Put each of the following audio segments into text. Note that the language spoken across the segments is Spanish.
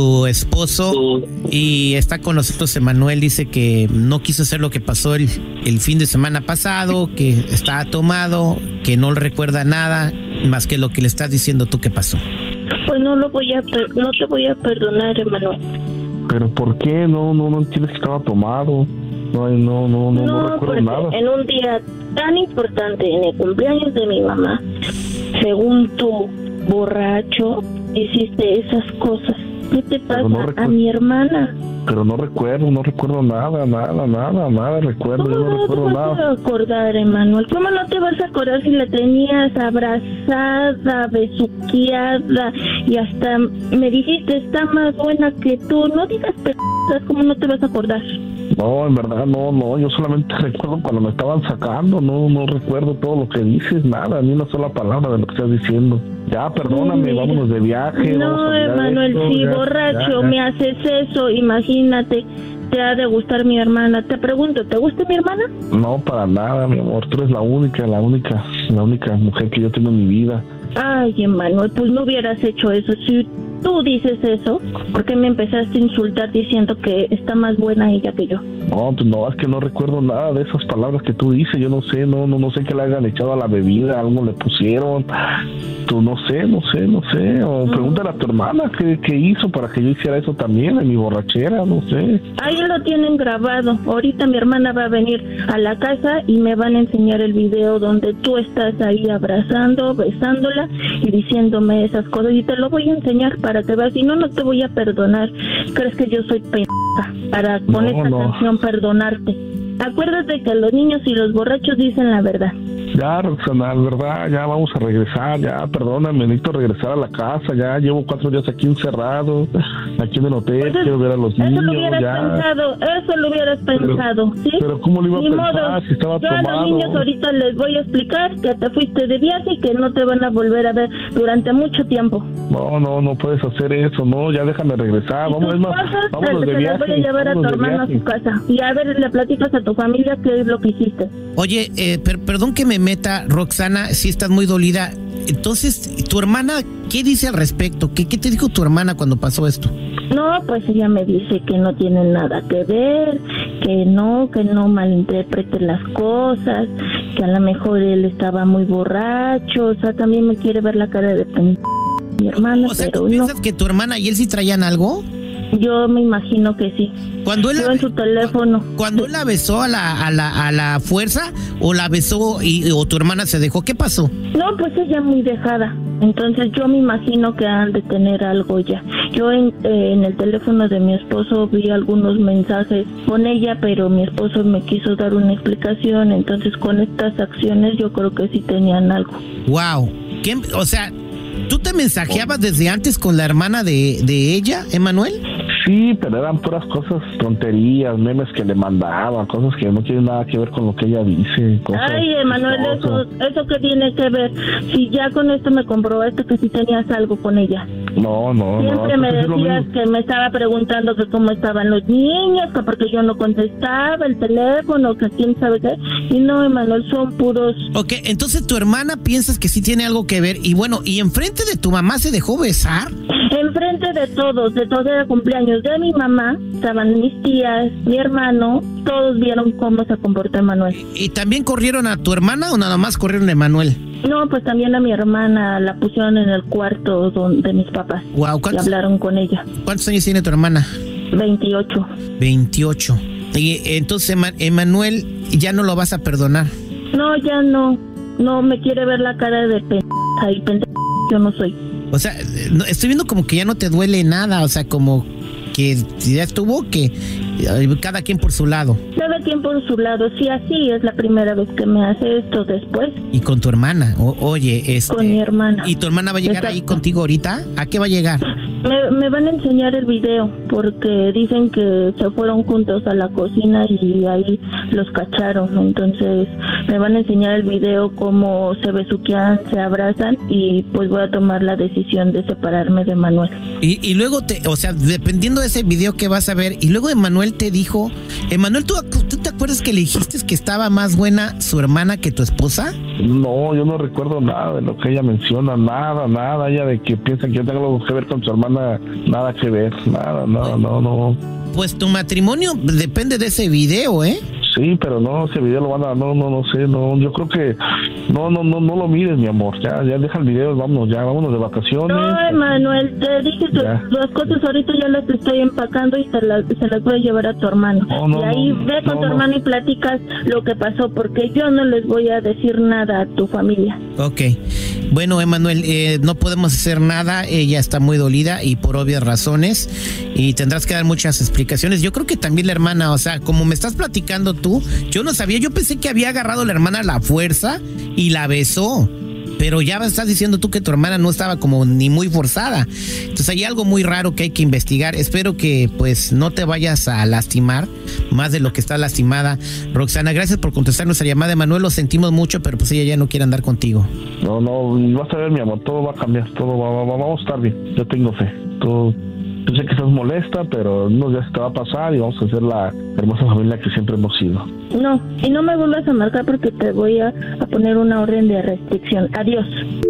tu esposo y está con nosotros Emanuel. Dice que no quiso hacer lo que pasó el fin de semana pasado, que está tomado, que no recuerda nada más que lo que le estás diciendo tú que pasó. Pues no te voy a perdonar, Emanuel. ¿Pero por qué? No entiendes que estaba tomado. No recuerdo nada. En un día tan importante, en el cumpleaños de mi mamá, según tú, borracho, hiciste esas cosas. ¿Qué te pasa a mi hermana? Pero no recuerdo nada recuerdo, yo no recuerdo nada. ¿Cómo no te vas a acordar, Emanuel? ¿Cómo no te vas a acordar si la tenías abrazada, besuqueada y hasta me dijiste está más buena que tú? No digas p***as, ¿cómo no te vas a acordar? No, en verdad no, yo solamente recuerdo cuando me estaban sacando, no recuerdo todo lo que dices, nada, ni una sola palabra de lo que estás diciendo. Ya, perdóname, vámonos de viaje. No, Emanuel, si borracho me haces eso, imagínate, te ha de gustar mi hermana. Te pregunto, ¿te gusta mi hermana? No, para nada, mi amor, tú eres la única mujer que yo tengo en mi vida. Ay, Emanuel, pues no hubieras hecho eso. Si tú dices eso, ¿por qué me empezaste a insultar diciendo que está más buena ella que yo? No, pues no, es que no recuerdo nada de esas palabras que tú dices. Yo no sé, no sé qué le hayan echado a la bebida, algo le pusieron. Tú no sé. O pregúntale a tu hermana qué hizo para que yo hiciera eso también en mi borrachera, no sé. Ahí lo tienen grabado. Ahorita mi hermana va a venir a la casa y me van a enseñar el video donde tú estás ahí abrazando, besándola y diciéndome esas cosas. Y te lo voy a enseñar para que veas. Si no te voy a perdonar. ¿Crees que yo soy pendeja para con esta canción perdonarte? Acuérdate que los niños y los borrachos dicen la verdad. Ya, Roxana, verdad, ya vamos a regresar, ya, perdóname, necesito regresar a la casa, ya llevo 4 días aquí encerrado, aquí en el hotel, pues quiero ver a los niños, eso lo hubieras pensado, ¿sí? Pero ¿cómo lo iba a pensar si estaba tomado? A los niños ahorita les voy a explicar que te fuiste de viaje y que no te van a volver a ver durante mucho tiempo. No puedes hacer eso, no, ya déjame regresar, vámonos de viaje. Te voy a llevar a tu hermano a su casa y a ver, le platicas a tu familia qué es lo que hiciste. Oye, perdón que me meta, Roxana, si estás muy dolida. Entonces, ¿tu hermana qué dice al respecto? ¿Qué te dijo tu hermana cuando pasó esto? No, pues ella me dice que no tiene nada que ver, que no malinterprete las cosas, que a lo mejor él estaba muy borracho, o sea, también me quiere ver la cara de mi hermana, o sea, pero ¿tú piensas que tu hermana y él sí traían algo? Yo me imagino que sí. Cuando él en su teléfono. Cuando él la besó a la fuerza o la besó o tu hermana se dejó, ¿qué pasó? No, pues ella muy dejada. Entonces yo me imagino que han de tener algo ya. Yo en el teléfono de mi esposo vi algunos mensajes con ella, pero mi esposo me quiso dar una explicación. Entonces con estas acciones yo creo que sí tenían algo. Wow. O sea, ¿tú te mensajeabas desde antes con la hermana de ella, Emanuel? Sí, pero eran puras cosas, tonterías, memes que le mandaban, cosas que no tienen nada que ver con lo que ella dice. Ay, Emanuel, eso que tiene que ver. Si ya con esto me comprobaste que sí tenías algo con ella. No. Siempre me decías que me estaba preguntando que cómo estaban los niños, que porque yo no contestaba el teléfono, que quién sabe qué. Y no, Emanuel, son puros. Ok, entonces tu hermana piensas que sí tiene algo que ver. Y bueno, ¿y enfrente de tu mamá se dejó besar? Enfrente de todos el cumpleaños de mi mamá, estaban mis tías, mi hermano, todos vieron cómo se comportó Emanuel. ¿Y también corrieron a tu hermana o nada más corrieron a Emanuel? No, pues también a mi hermana la pusieron en el cuarto de mis papás. Wow, y hablaron con ella. ¿Cuántos años tiene tu hermana? 28. 28. Y entonces, Emanuel, ¿ya no lo vas a perdonar? No, ya no. No, me quiere ver la cara de pendeja y pendeja yo no soy. O sea, estoy viendo como que ya no te duele nada, o sea, como que ya estuvo, que cada quien por su lado. Cada quien por su lado, sí, así es la primera vez que me hace esto después. Y con tu hermana, oye, con mi hermana. ¿Y tu hermana va a llegar ahí contigo ahorita? ¿A qué va a llegar? Me van a enseñar el video porque dicen que se fueron juntos a la cocina y ahí los cacharon. Entonces me van a enseñar el video cómo se besuquean, se abrazan y pues voy a tomar la decisión de separarme de Manuel. Y luego, o sea, dependiendo de ese video que vas a ver, y luego Emanuel te dijo, Emanuel, ¿tú te acuerdas que le dijiste que estaba más buena su hermana que tu esposa? No, yo no recuerdo nada de lo que ella menciona, nada, ella de que piensa que yo tengo algo que ver con su hermana, nada que ver, nada, no. Pues tu matrimonio depende de ese video, ¿eh? Sí, pero no, ese video lo van a, no sé, yo creo que, no lo mires, mi amor, ya deja el video, vámonos de vacaciones. No, Manuel, te dije que las cosas ahorita ya las estoy empacando y se las voy a llevar a tu hermano. Y ahí ve con tu hermano y platicas lo que pasó, porque yo no les voy a decir nada a tu familia. Ok. Bueno, Emanuel, no podemos hacer nada, ella está muy dolida y por obvias razones, y tendrás que dar muchas explicaciones. Yo creo que también la hermana, o sea, como me estás platicando tú, yo no sabía, yo pensé que había agarrado a la hermana a la fuerza y la besó, pero ya estás diciendo tú que tu hermana no estaba como ni muy forzada. Entonces hay algo muy raro que hay que investigar. Espero que pues no te vayas a lastimar más de lo que está lastimada. Roxana, gracias por contestar nuestra llamada. Manuel, lo sentimos mucho, pero pues ella ya no quiere andar contigo. No, vas a ver, mi amor, todo va a cambiar, todo vamos a estar bien, yo tengo fe. Yo sé que estás molesta, pero unos días te va a pasar y vamos a ser la hermosa familia que siempre hemos sido. No, y no me vuelvas a marcar porque te voy a poner una orden de restricción. Adiós.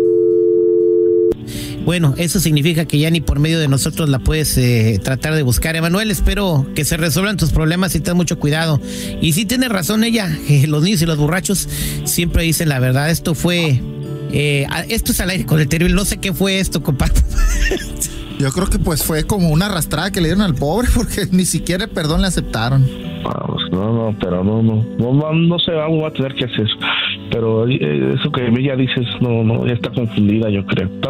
Bueno, eso significa que ya ni por medio de nosotros la puedes tratar de buscar. Emanuel, espero que se resuelvan tus problemas y ten mucho cuidado. Y sí tiene razón ella, los niños y los borrachos siempre dicen la verdad. Esto es al aire con el terrible. No sé qué fue esto, compadre. Yo creo que pues fue como una arrastrada que le dieron al pobre, porque ni siquiera el perdón le aceptaron. Pero no sé, vamos a tener que hacer eso. Pero eso que ella dices, ya está confundida, yo creo.